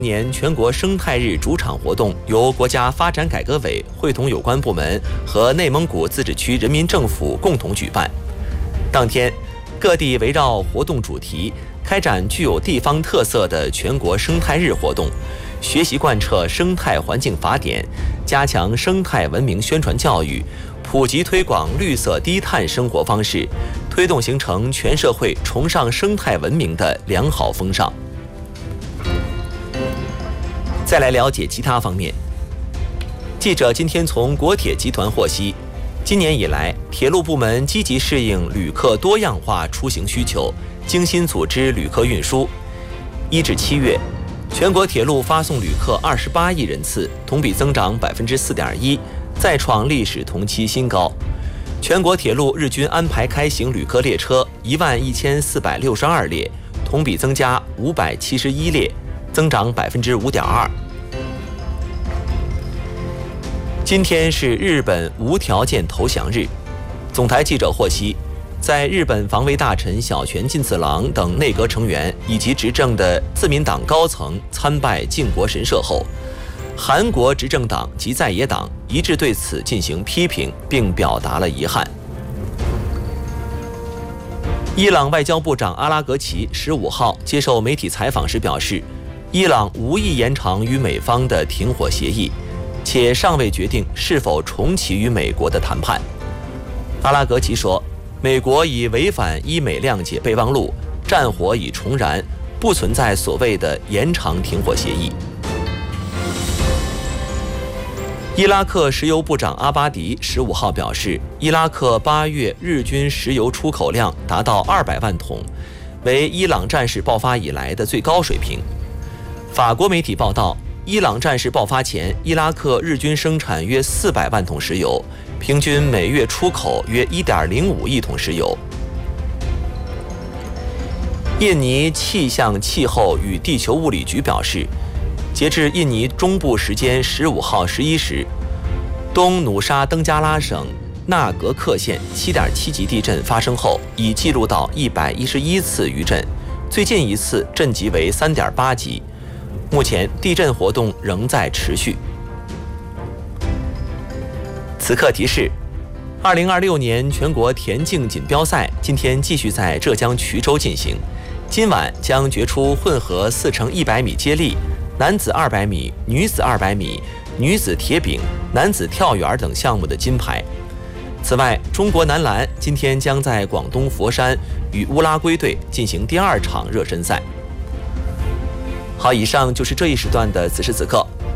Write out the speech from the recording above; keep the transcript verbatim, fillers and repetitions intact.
年全国生态日主场活动由国家发展改革委会同有关部门和内蒙古自治区人民政府共同举办。当天，各地围绕活动主题开展具有地方特色的全国生态日活动，学习贯彻生态环境法典，加强生态文明宣传教育，普及推广绿色低碳生活方式，推动形成全社会崇尚生态文明的良好风尚。再来了解其他方面。记者今天从国铁集团获悉，今年以来，铁路部门积极适应旅客多样化出行需求，精心组织旅客运输。一至七月，全国铁路发送旅客二十八亿人次，同比增长百分之四点一，再创历史同期新高。全国铁路日均安排开行旅客列车一万一千四百六十二列，同比增加五百七十一列，增长百分之五点二。今天是日本无条件投降日。总台记者获悉，在日本防卫大臣小泉进次郎等内阁成员以及执政的自民党高层参拜靖国神社后，韩国执政党及在野党一致对此进行批评，并表达了遗憾。伊朗外交部长阿拉格齐十五号接受媒体采访时表示，伊朗无意延长与美方的停火协议，且尚未决定是否重启与美国的谈判。阿拉格齐说，美国已违反伊美谅解备忘录，战火已重燃，不存在所谓的延长停火协议。伊拉克石油部长阿巴迪十五号表示，伊拉克八月日均石油出口量达到二百万桶，为伊朗战事爆发以来的最高水平。法国媒体报道，伊朗战事爆发前，伊拉克日均生产约四百万桶石油，平均每月出口约一点零五亿桶石油。印尼气象、气候与地球物理局表示，截至印尼中部时间十五号十一时，东努沙登加拉省纳格克县七点七级地震发生后，已记录到一百一十一次余震，最近一次震级为三点八级。目前地震活动仍在持续。此刻提示：二零二六年全国田径锦标赛今天继续在浙江衢州进行，今晚将决出混合四乘一百米接力、男子二百米、女子二百米、女子铁饼、男子跳远等项目的金牌。此外，中国男篮今天将在广东佛山与乌拉圭队进行第二场热身赛。好，以上就是这一时段的此时此刻。